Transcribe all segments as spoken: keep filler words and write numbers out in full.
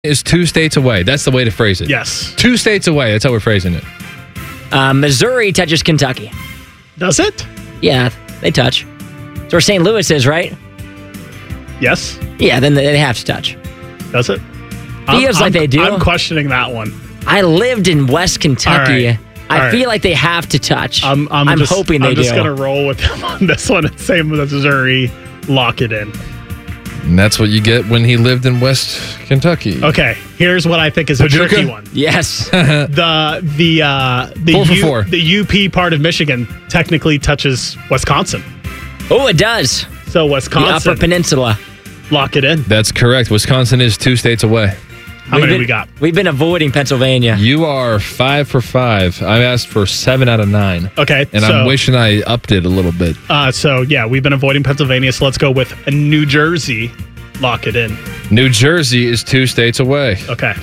is two states away. That's the way to phrase it. Yes. Two states away. That's how we're phrasing it. Uh, Missouri touches Kentucky. Does it? Yeah, they touch. That's where Saint Louis is, right? Yes. Yeah, then they have to touch. Does it? Feels I'm, like they do. I'm questioning that one. I lived in West Kentucky. All right. I All feel right. like they have to touch. I'm, I'm, I'm just, hoping they I'm do. just going to roll with them on this one and say Missouri. Lock it in. And that's what you get when he lived in West Kentucky. Okay, here's what I think is a Paducah? tricky one. Yes. The the uh, the Four for U, four. the U P part of Michigan technically touches Wisconsin. Oh, it does. So The Wisconsin, Upper Peninsula. lock it in. That's correct. Wisconsin is two states away. How We've many been- we got? We've been avoiding Pennsylvania. You are five for five. I've asked for seven out of nine. Okay, And so I'm wishing I upped it a little bit. uh, so yeah, we've been avoiding Pennsylvania. So let's go with New Jersey. Lock it in. New Jersey is two states away. Okay.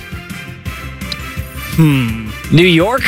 New York?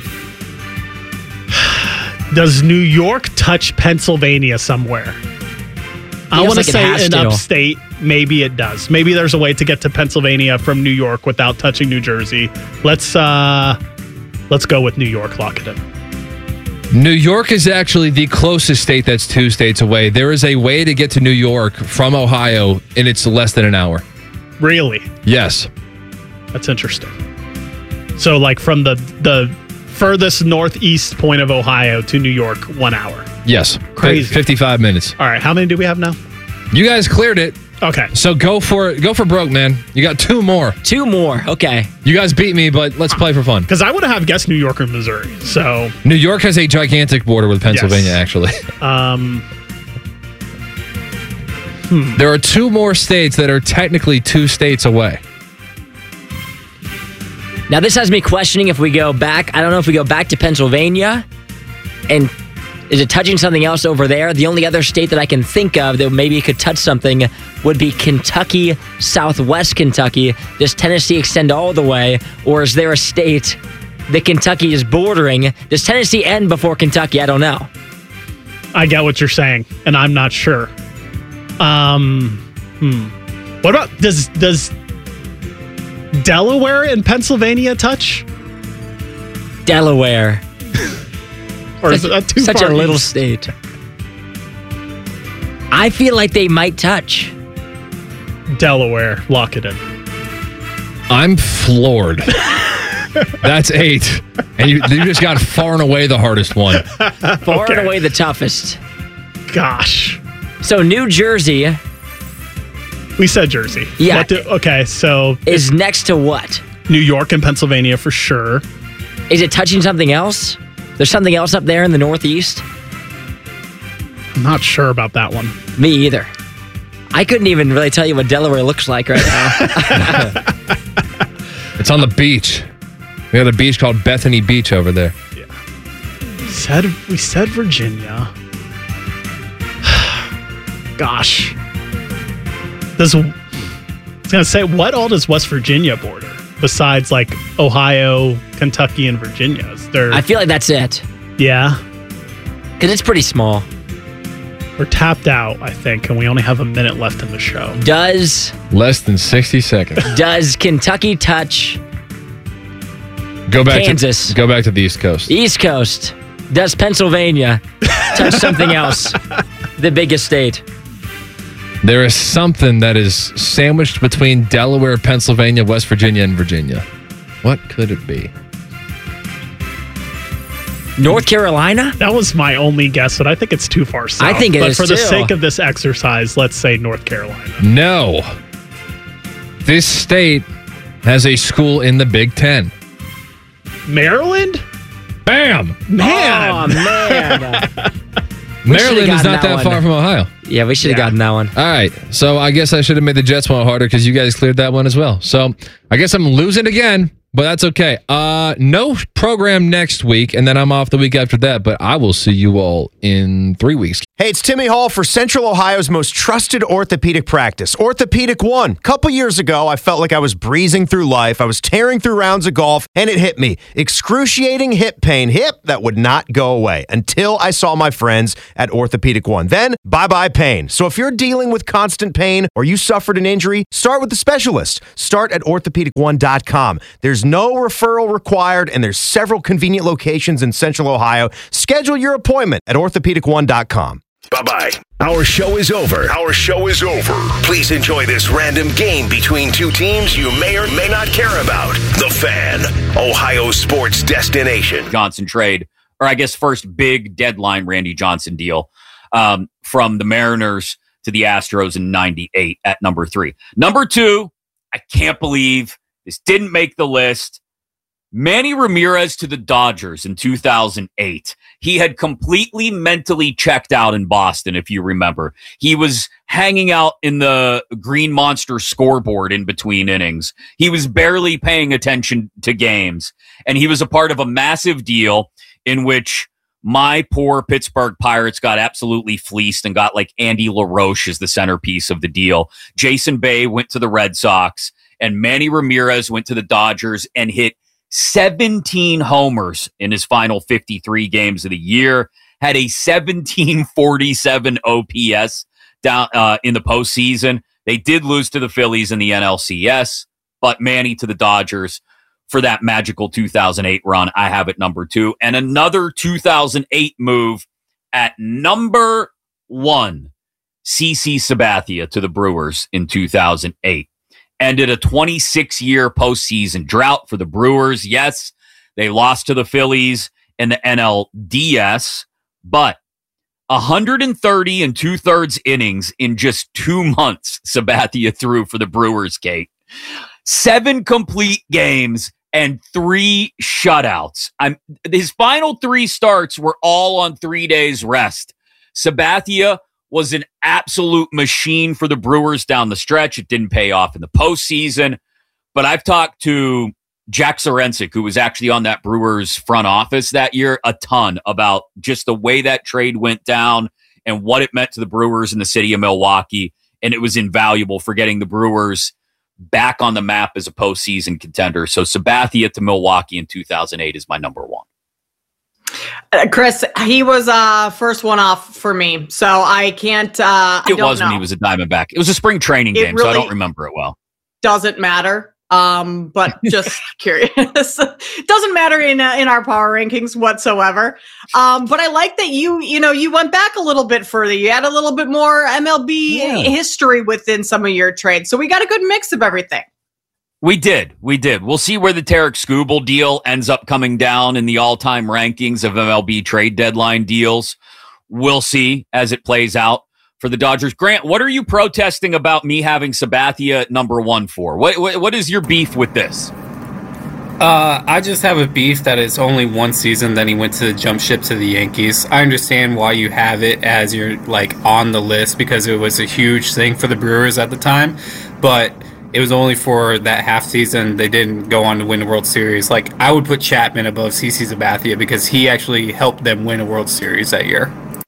Does New York touch Pennsylvania somewhere? I Feels want like to it say has in to. upstate, maybe it does. Maybe there's a way to get to Pennsylvania from New York without touching New Jersey. Let's uh let's go with New York. Lock it in. New York is actually the closest state that's two states away. There is a way to get to New York from Ohio, and it's less than an hour. Really? Yes. That's interesting. So like from the the furthest northeast point of Ohio to New York, one hour. Yes. Crazy. fifty-five minutes. All right, how many do we have now? You guys cleared it. Okay. So go for it. Go for broke, man. You got two more. Two more. Okay. You guys beat me, but let's play for fun. Because I would have guessed New York or Missouri. So New York has a gigantic border with Pennsylvania, Yes. actually. um There are two more states that are technically two states away. Now, this has me questioning if we go back. I don't know if we go back to Pennsylvania and is it touching something else over there? The only other state that I can think of that maybe could touch something would be Kentucky, Southwest Kentucky. Does Tennessee extend all the way, or is there a state that Kentucky is bordering? Does Tennessee end before Kentucky? I don't know. I get what you're saying, and I'm not sure. Um hmm. What about does does Delaware and Pennsylvania touch? Delaware. Or is that too Such far a little east? state. I feel like they might touch. Delaware, lock it in. I'm floored. That's eight. And you, you just got far and away the hardest one. Far Okay. and away the toughest. Gosh. So New Jersey We said Jersey. Yeah. What do- okay, so is next to what? New York and Pennsylvania for sure. Is it touching something else? There's something else up there in the Northeast? I'm not sure about that one. Me either. I couldn't even really tell you what Delaware looks like right now. It's on the beach. We got a beach called Bethany Beach over there. Said we said Virginia. Gosh. Does I was gonna say what all does West Virginia border besides like Ohio, Kentucky, and Virginia? Is there I feel like that's it. yeah. Because it's pretty small. We're tapped out, I think, and we only have a minute left in the show. Does Less than sixty seconds. does Kentucky touch Go back Kansas? to go back to the East Coast. East Coast? Does Pennsylvania touch something else? The biggest state. There is something that is sandwiched between Delaware, Pennsylvania, West Virginia, and Virginia. What could it be? North Carolina? That was my only guess, but I think it's too far south. I think it but is for the too. sake of this exercise, let's say North Carolina. No. This state has a school in the Big Ten. Maryland? Bam! Man. Oh, man. Maryland is gotten not that that one. far from Ohio. Yeah, we should have Yeah. gotten that one. All right. So I guess I should have made the Jets one harder because you guys cleared that one as well. So I guess I'm losing again. But that's okay. Uh, no program next week, and then I'm off the week after that, but I will see you all in three weeks. Hey, it's Timmy Hall for Central Ohio's most trusted orthopedic practice, Orthopedic One. A couple years ago, I felt like I was breezing through life. I was tearing through rounds of golf, and it hit me. Excruciating hip pain. Hip that would not go away until I saw my friends at Orthopedic One. Then, bye-bye pain. So if you're dealing with constant pain or you suffered an injury, start with the specialist. Start at orthopedic one dot com. There's no referral required, and there's several convenient locations in Central Ohio. Schedule your appointment at orthopedic one dot com. Bye-bye. Our show is over. Our show is over. Please enjoy this random game between two teams you may or may not care about. The Fan, Ohio sports destination. Johnson trade, or I guess first big deadline Randy Johnson deal um, from the Mariners to the Astros in ninety-eight at number three. Number two, I can't believe this didn't make the list. Manny Ramirez to the Dodgers in two thousand eight. He had completely mentally checked out in Boston, if you remember. He was hanging out in the Green Monster scoreboard in between innings. He was barely paying attention to games. And he was a part of a massive deal in which my poor Pittsburgh Pirates got absolutely fleeced and got like Andy LaRoche as the centerpiece of the deal. Jason Bay went to the Red Sox, and Manny Ramirez went to the Dodgers and hit seventeen homers in his final fifty-three games of the year, had a seventeen forty-seven O P S down uh, in the postseason. They did lose to the Phillies in the N L C S, but Manny to the Dodgers for that magical two thousand eight run, I have at number two. And another two thousand eight move at number one, CeCe Sabathia to the Brewers in two thousand eight. Ended a twenty-six-year postseason drought for the Brewers. Yes, they lost to the Phillies in the N L D S, but one hundred thirty and two-thirds innings in just two months Sabathia threw for the Brewers, Kate. Seven complete games and three shutouts. I'm, his final three starts were all on three days rest. Sabathia was an absolute machine for the Brewers down the stretch. It didn't pay off in the postseason. But I've talked to Jack Sorensic, who was actually on that Brewers front office that year, a ton about just the way that trade went down and what it meant to the Brewers in the city of Milwaukee. And it was invaluable for getting the Brewers back on the map as a postseason contender. So Sabathia to Milwaukee in two thousand eight is my number one. Uh, Chris, he was uh first one off for me, so I can't. Uh, it I don't was know. when he was a Diamondback. It was a spring training It game, so I really don't remember it well. Doesn't matter. Um, but just curious. Doesn't matter in uh, in our power rankings whatsoever. Um, but I like that you you know you went back a little bit further. You had a little bit more M L B Yeah. history within some of your trades, so we got a good mix of everything. We did. We did. We'll see where the Tarek Skubal deal ends up coming down in the all-time rankings of M L B trade deadline deals. We'll see as it plays out for the Dodgers. Grant, what are you protesting about me having Sabathia at number one for? What, what What is your beef with this? Uh, I just have a beef that it's only one season, then he went to jump ship to the Yankees. I understand why you have it as you're like on the list because it was a huge thing for the Brewers at the time, but it was only for that half season. They didn't go on to win the World Series. Like, I would put Chapman above CeCe Sabathia because he actually helped them win a World Series that year.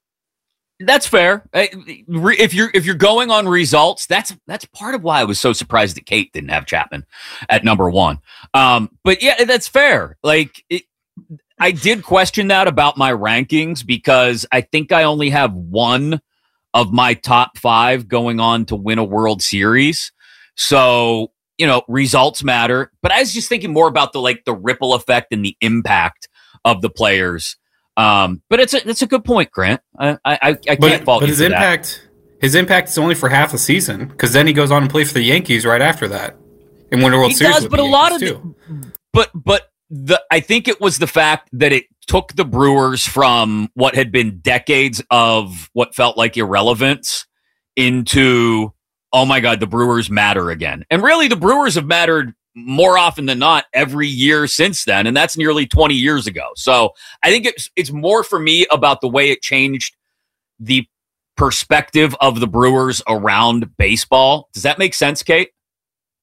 That's fair. If you're if you're going on results, that's that's part of why I was so surprised that Kate didn't have Chapman at number one. Um, but yeah, that's fair. Like, it, I did question that about my rankings because I think I only have one of my top five going on to win a World Series. So, you know, results matter, but I was just thinking more about the, like the ripple effect and the impact of the players. Um, but it's a, it's a good point, Grant. I, I, I can't but, fault but you his for impact, that. his impact is only for half the season because then he goes on and play for the Yankees right after that and win a World He Series. does, with but the a lot of Yankees, the, too. but, but the, I think it was the fact that it took the Brewers from what had been decades of what felt like irrelevance into, oh my God, the Brewers matter again. And really, the Brewers have mattered more often than not every year since then, and that's nearly twenty years ago. So I think it's it's more for me about the way it changed the perspective of the Brewers around baseball. Does that make sense, Kate?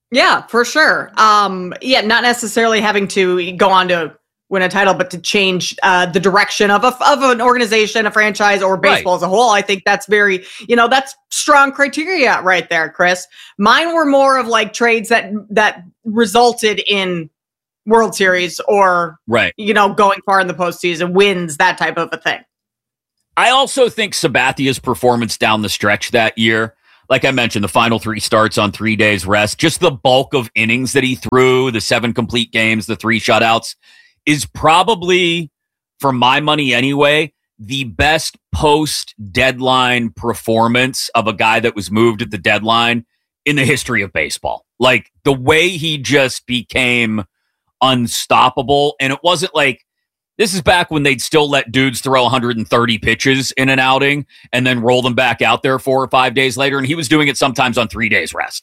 Yeah, for sure. Um, yeah, not necessarily having to go on to win a title, but to change uh, the direction of a, of an organization, a franchise, or baseball Right. as a whole. I think that's very, you know, that's strong criteria right there, Chris. Mine were more of like trades that that resulted in World Series or, Right. you know, going far in the postseason, wins, that type of a thing. I also think Sabathia's performance down the stretch that year, like I mentioned, the final three starts on three days rest, just the bulk of innings that he threw, the seven complete games, the three shutouts, is probably, for my money anyway, the best post-deadline performance of a guy that was moved at the deadline in the history of baseball. Like, the way he just became unstoppable, and it wasn't like, this is back when they'd still let dudes throw one hundred thirty pitches in an outing and then roll them back out there four or five days later, and he was doing it sometimes on three days rest.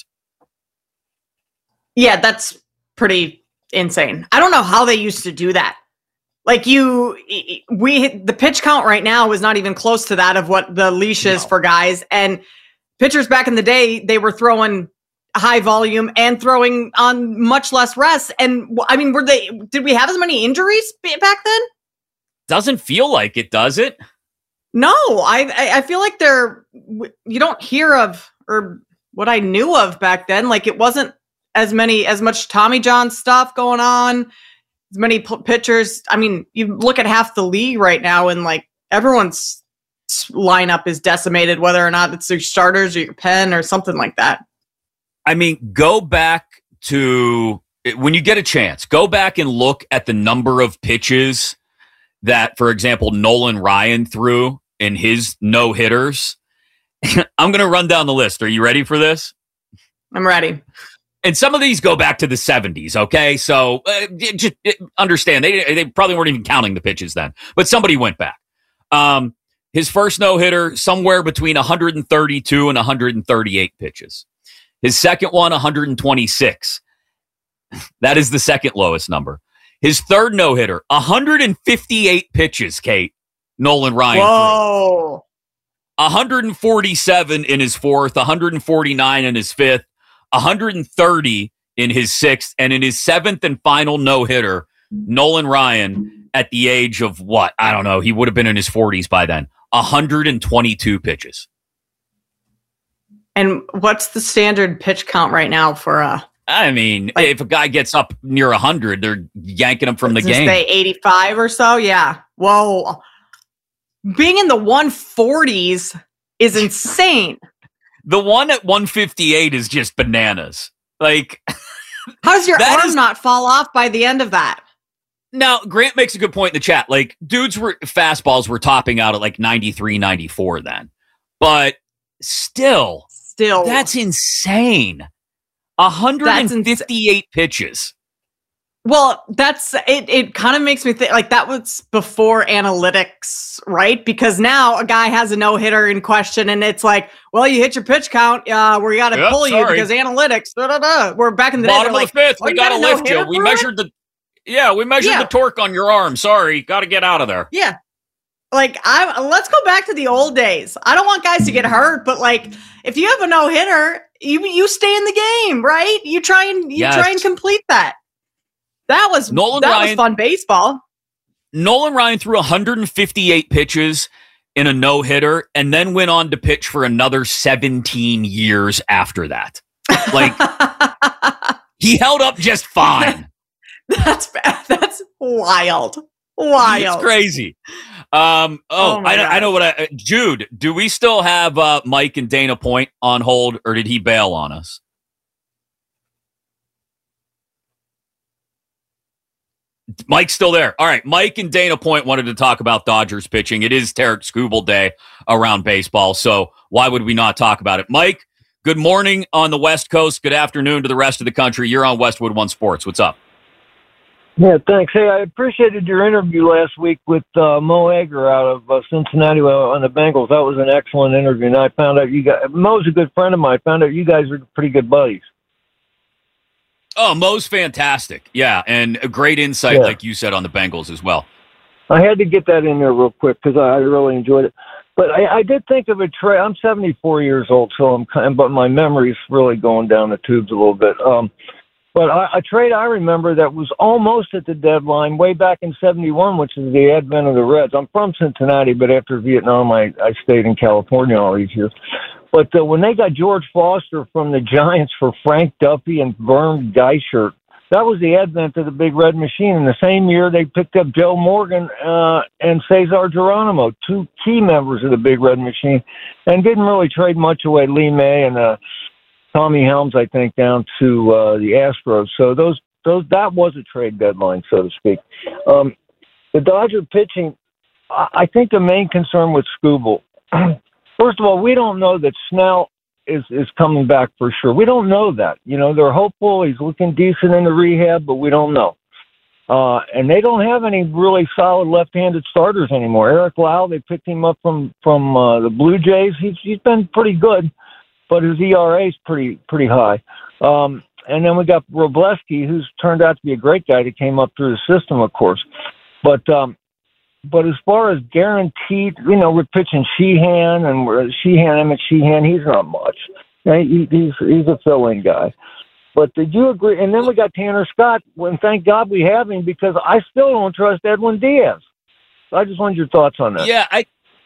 Yeah, that's pretty insane. I don't know how they used to do that. Like you, we, the pitch count right now is not even close to that of what the leash is No. for guys. And pitchers back in the day, they were throwing high volume and throwing on much less rest. And I mean, were they, did we have as many injuries back then? Doesn't feel like it, does it? No, I, I I feel like they're, you don't hear of, or what I knew of back then. Like it wasn't as many, as much Tommy John stuff going on, as many p- pitchers. I mean, you look at half the league right now and like everyone's lineup is decimated, whether or not it's their starters or your pen or something like that. I mean, go back to, when you get a chance, go back and look at the number of pitches that, for example, Nolan Ryan threw in his no-hitters. I'm going to run down the list. Are you ready for this? I'm ready. And some of these go back to the seventies, okay? So uh, just uh, understand, they they probably weren't even counting the pitches then, but somebody went back. Um, his first no-hitter, somewhere between one hundred thirty-two and one hundred thirty-eight pitches. His second one, one hundred twenty-six. That is the second lowest number. His third no-hitter, one hundred fifty-eight pitches, Kate. Nolan Ryan Whoa. threw. one hundred forty-seven in his fourth, one hundred forty-nine in his fifth, one hundred thirty in his sixth, and in his seventh and final no-hitter, Nolan Ryan, at the age of what? I don't know. He would have been in his forties by then. one hundred twenty-two pitches. And what's the standard pitch count right now for uh I mean, Like- if a guy gets up near one hundred, they're yanking him from the Does this game. say eighty-five or so? Yeah. Whoa. Being in the one forties is insane. The one at one fifty-eight is just bananas. Like, How does your That arm is- not fall off by the end of that? now, Grant makes a good point in the chat. Like, dudes were, fastballs were topping out at like ninety-three, ninety-four then. But still, Still. that's insane. one hundred fifty-eight pitches. Well, that's it. It kind of makes me think like that was before analytics, right? Because now a guy has a no hitter in question, and it's like, well, you hit your pitch count, uh, we got to Yep, pull you sorry. because analytics. Da, da, da. We're back in the Bottom day. of the fifth, "Oh, we you got to got a lift you. no-hitter We for it?" measured the, yeah, we measured Yeah. the torque on your arm. Sorry, got to get out of there. Yeah. Like I let's go back to the old days. I don't want guys to get hurt, but like if you have a no hitter, you you stay in the game, right? You try and you Yes. try and complete that. That was Nolan that Ryan- was fun baseball. Nolan Ryan threw one hundred fifty-eight pitches in a no-hitter and then went on to pitch for another seventeen years after that. Like, he held up just fine. That's bad. That's wild. Wild. It's crazy. Um, oh, Oh my I, I gosh. know what I, uh, Jude, do we still have uh, Mike and Dana Point on hold, or did he bail on us? Mike's still there. All right. Mike and Dana Point wanted to talk about Dodgers pitching. It is Tarek Skubal Day around baseball, so why would we not talk about it? Mike, good morning on the West Coast. Good afternoon to the rest of the country. You're on Westwood One Sports. What's up? Yeah, thanks. Hey, I appreciated your interview last week with uh, Mo Egger out of uh, Cincinnati on the Bengals. That was an excellent interview, and I found out you guys, Mo's a good friend of mine. I found out you guys are pretty good buddies. Oh, Mo's fantastic. Yeah, and a great insight, Yeah. like you said, on the Bengals as well. I had to get that in there real quick because I really enjoyed it. But I, I did think of a trade. I'm seventy-four years old, so I'm kind of, but my memory's really going down the tubes a little bit. Um, but I, a trade I remember that was almost at the deadline way back in seventy-one, which is the advent of the Reds. I'm from Cincinnati, but after Vietnam, I, I stayed in California all these years. But uh, when they got George Foster from the Giants for Frank Duffy and Vern Geishert, that was the advent of the Big Red Machine. In the same year, they picked up Joe Morgan uh, and Cesar Geronimo, two key members of the Big Red Machine, and didn't really trade much away. Lee May and uh, Tommy Helms, I think, down to uh, the Astros. So those, those that was a trade deadline, so to speak. Um, the Dodger pitching, I, I think the main concern with Skubal, first of all, we don't know that Snell is is coming back for sure. We don't know that. You know, they're hopeful. He's looking decent in the rehab, but we don't know. Uh, and they don't have any really solid left-handed starters anymore. Eric Lau, they picked him up from from uh, the Blue Jays. He's he's been pretty good, but his E R A is pretty pretty high. Um, and then we got Robleski, who's turned out to be a great guy that came up through the system, of course. But um, But as far as guaranteed, you know, we're pitching Sheehan and we're Sheehan, Emmett Sheehan. He's not much. He, he's he's a fill-in guy. But did you agree? And then we got Tanner Scott. Well, thank God we have him because I still don't trust Edwin Diaz. So I just wanted your thoughts on that. Yeah, I.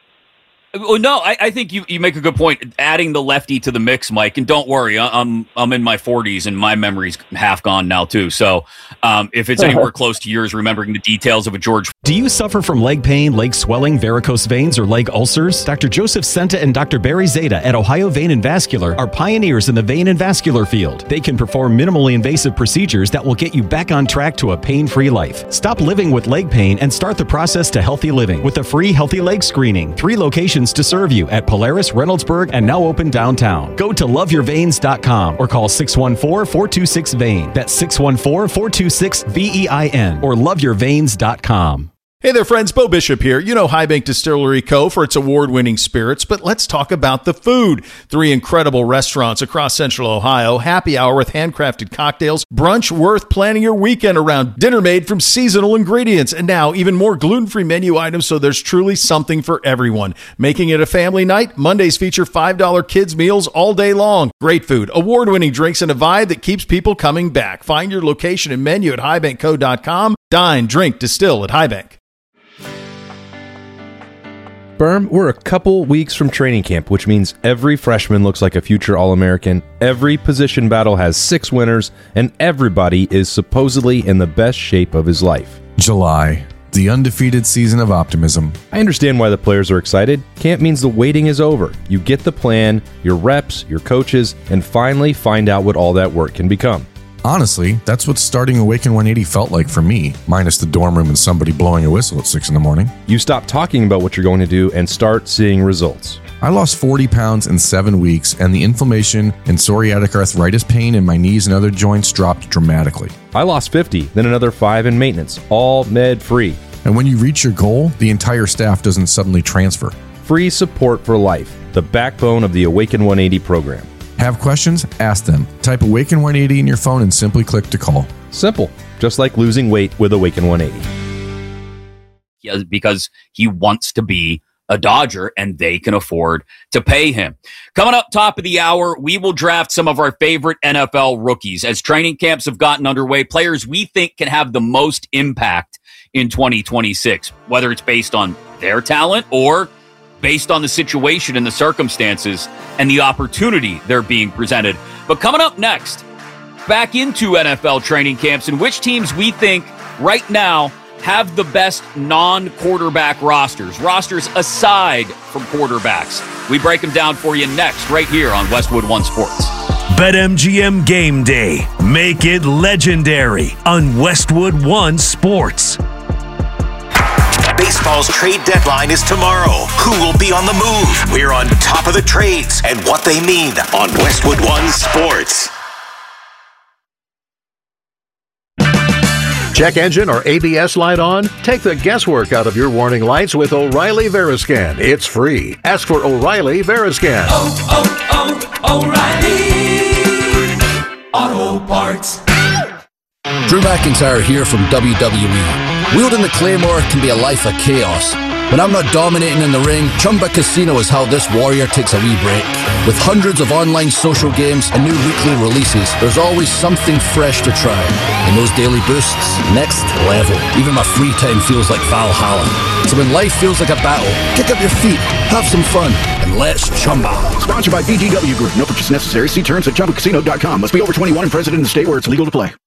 Well, no, I, I think you, you make a good point. Adding the lefty to the mix, Mike, and don't worry, I'm I'm in my forties and my memory's half gone now too. So um, if it's anywhere close to yours, remembering the details of a George. Do you suffer from leg pain, leg swelling, varicose veins, or leg ulcers? Doctor Joseph Senta and Doctor Barry Zeta at Ohio Vein and Vascular are pioneers in the vein and vascular field. They can perform minimally invasive procedures that will get you back on track to a pain-free life. Stop living with leg pain and start the process to healthy living with a free healthy leg screening. Three locations to serve you at Polaris, Reynoldsburg, and now open downtown. Go to love your veins dot com or call six one four, four two six, V E I N. That's six one four, four two six, V E I N or love your veins dot com. Hey there, friends. Bo Bishop here. You know High Bank Distillery Co. for its award-winning spirits, but let's talk about the food. Three incredible restaurants across Central Ohio, happy hour with handcrafted cocktails, brunch worth planning your weekend around, dinner made from seasonal ingredients, and now even more gluten-free menu items, so there's truly something for everyone. Making it a family night, Mondays feature five dollar kids meals all day long. Great food, award-winning drinks, and a vibe that keeps people coming back. Find your location and menu at high bank co dot com. Dine, drink, distill at High Bank. Berm, we're a couple weeks from training camp, which means every freshman looks like a future All-American, every position battle has six winners, and everybody is supposedly in the best shape of his life. July, the undefeated season of optimism. I understand why the players are excited. Camp means the waiting is over. You get the plan, your reps, your coaches, and finally find out what all that work can become. Honestly, that's what starting Awaken one eighty felt like for me, minus the dorm room and somebody blowing a whistle at six in the morning. You stop talking about what you're going to do and start seeing results. I lost forty pounds in seven weeks, and the inflammation and psoriatic arthritis pain in my knees and other joints dropped dramatically. I lost fifty, then another five in maintenance, all med-free. And when you reach your goal, the entire staff doesn't suddenly transfer. Free support for life, the backbone of the Awaken one eighty program. Have questions? Ask them. Type Awaken one eighty in your phone and simply click to call. Simple, just like losing weight with Awaken one eighty. Yeah, because he wants to be a Dodger and they can afford to pay him. Coming up top of the hour, we will draft some of our favorite N F L rookies. As training camps have gotten underway, players we think can have the most impact in twenty twenty-six, whether it's based on their talent or based on the situation and the circumstances and the opportunity they're being presented. But coming up next, back into N F L training camps and which teams we think right now have the best non-quarterback rosters, rosters aside from quarterbacks. We break them down for you next, right here on Westwood One Sports. BetMGM Game Day. Make it legendary on Westwood One Sports. Baseball's trade deadline is tomorrow. Who will be on the move? We're on top of the trades and what they mean on Westwood One Sports. Check engine or A B S light on? Take the guesswork out of your warning lights with O'Reilly Veriscan. It's free. Ask for O'Reilly Veriscan. Oh, oh, oh, O'Reilly Auto Parts. Drew McIntyre here from W W E. Wielding the Claymore can be a life of chaos, When I'm not dominating in the ring, Chumba Casino is how this warrior takes a wee break. With hundreds of online social games and new weekly releases, there's always something fresh to try. And those daily boosts, next level. Even my free time feels like Valhalla. So when life feels like a battle, kick up your feet, have some fun, and let's Chumba. Sponsored by V G W Group. No purchase necessary. See terms at Chumba Casino dot com. Must be over twenty-one and present in the state where it's legal to play.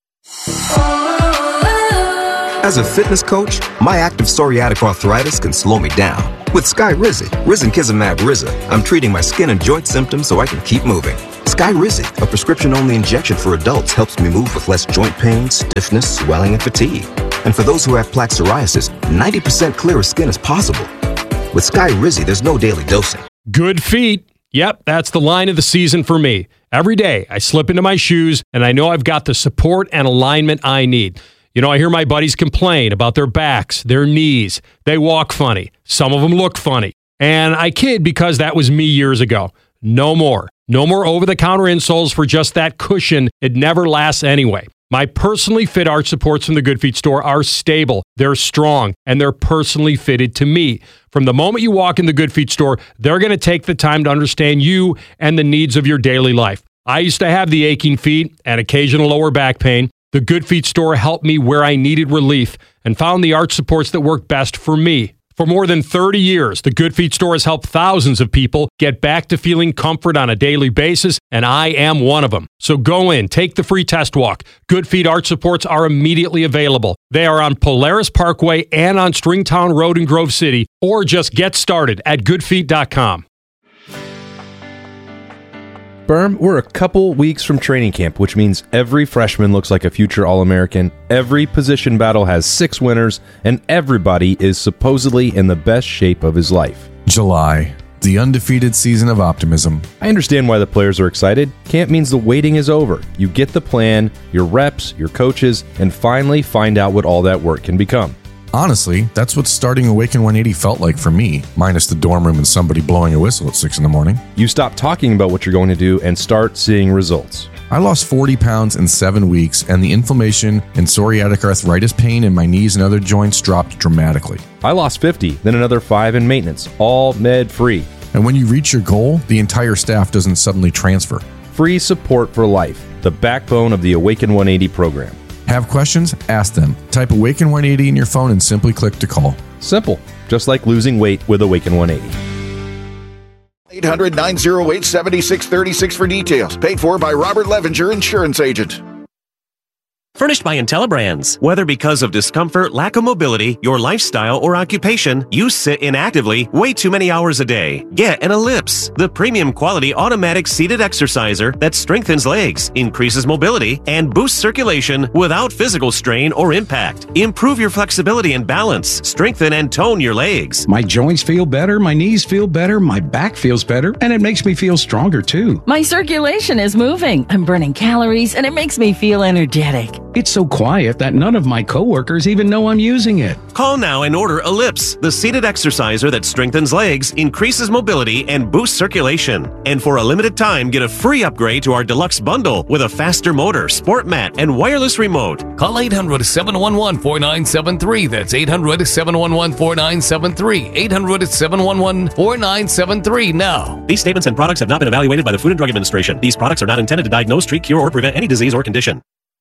As a fitness coach, my active psoriatic arthritis can slow me down. With Skyrizi, Risankizumab Riza, I'm treating my skin and joint symptoms so I can keep moving. Skyrizi, a prescription-only injection for adults, helps me move with less joint pain, stiffness, swelling, and fatigue. And for those who have plaque psoriasis, ninety percent clearer skin is possible. With Skyrizi, there's no daily dosing. Good feet. Yep, that's the line of the season for me. Every day, I slip into my shoes, and I know I've got the support and alignment I need. You know, I hear my buddies complain about their backs, their knees. They walk funny. Some of them look funny. And I kid because that was me years ago. No more. No more over-the-counter insoles for just that cushion. It never lasts anyway. My personally fit arch supports from the Good Feet store are stable, they're strong, and they're personally fitted to me. From the moment you walk in the Good Feet store, they're going to take the time to understand you and the needs of your daily life. I used to have the aching feet and occasional lower back pain. The Good Feet store helped me where I needed relief and found the arch supports that work best for me. For more than thirty years, the Good Feet store has helped thousands of people get back to feeling comfort on a daily basis, and I am one of them. So go in, take the free test walk. Good Feet arch supports are immediately available. They are on Polaris Parkway and on Stringtown Road in Grove City, or just get started at good feet dot com. Berm, we're a couple weeks from training camp, which means every freshman looks like a future All-American, every position battle has six winners, and everybody is supposedly in the best shape of his life. July, the undefeated season of optimism. I understand why the players are excited. Camp means the waiting is over. You get the plan, your reps, your coaches, and finally find out what all that work can become. Honestly, that's what starting Awaken one eighty felt like for me, minus the dorm room and somebody blowing a whistle at six in the morning. You stop talking about what you're going to do and start seeing results. I lost forty pounds in seven weeks, and the inflammation and psoriatic arthritis pain in my knees and other joints dropped dramatically. I lost fifty, then another five in maintenance, all med-free. And when you reach your goal, the entire staff doesn't suddenly transfer. Free support for life, the backbone of the Awaken one eighty program. Have questions? Ask them. Type Awaken one eighty in your phone and simply click to call. Simple, just like losing weight with Awaken one eighty. eight hundred, nine oh eight, seven six three six for details. Paid for by Robert Levinger, insurance agent. Furnished by IntelliBrands. Whether because of discomfort, lack of mobility, your lifestyle, or occupation, you sit inactively way too many hours a day. Get an Ellipse, the premium quality automatic seated exerciser that strengthens legs, increases mobility, and boosts circulation without physical strain or impact. Improve your flexibility and balance. Strengthen and tone your legs. My joints feel better, my knees feel better, my back feels better, and it makes me feel stronger too. My circulation is moving. I'm burning calories, and it makes me feel energetic. It's so quiet that none of my coworkers even know I'm using it. Call now and order Ellipse, the seated exerciser that strengthens legs, increases mobility, and boosts circulation. And for a limited time, get a free upgrade to our deluxe bundle with a faster motor, sport mat, and wireless remote. Call eight hundred, seven one one, four nine seven three. That's eight hundred, seven one one, four nine seven three. eight hundred, seven one one, four nine seven three now. These statements and products have not been evaluated by the Food and Drug Administration. These products are not intended to diagnose, treat, cure, or prevent any disease or condition.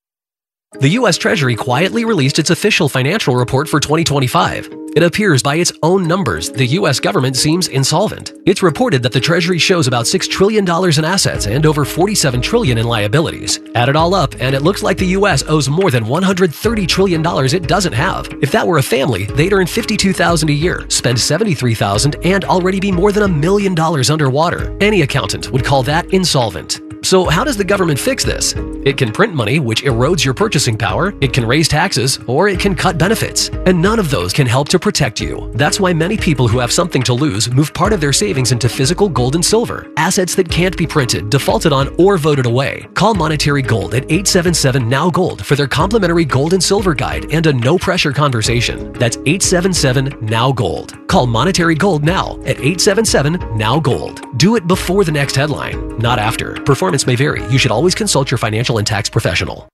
The U S Treasury quietly released its official financial report for twenty twenty-five. It appears by its own numbers, the U S government seems insolvent. It's reported that the Treasury shows about six trillion dollars in assets and over forty-seven trillion dollars in liabilities. Add it all up, and it looks like the U S owes more than one hundred thirty trillion dollars it doesn't have. If that were a family, they'd earn fifty-two thousand dollars a year, spend seventy-three thousand dollars, and already be more than a million dollars underwater. Any accountant would call that insolvent. So how does the government fix this? It can print money, which erodes your purchasing power, it can raise taxes, or it can cut benefits. And none of those can help to protect you. That's why many people who have something to lose move part of their savings into physical gold and silver, assets that can't be printed, defaulted on, or voted away. Call Monetary Gold at eight seven seven, N O W Gold for their complimentary gold and silver guide and a no-pressure conversation. That's eight seven seven, N O W Gold. Call Monetary Gold now at eight seven seven, N O W Gold. Do it before the next headline, not after. Performance may vary. You should always consult your financial and tax professional.